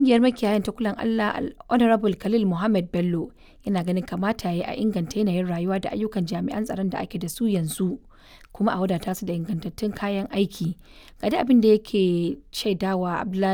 ƙungiyar makiyayan ta Kulan Allah Honorable Khalil Muhammad Bello yana ganin kamata ya yi a inganta yanayin rayuwa da ayyukan jami'an tsaron da ake da su yanzu, kuma a wadata su da ingantattun kayan aiki. Ga dai abin da yake shaidawa Abdullahi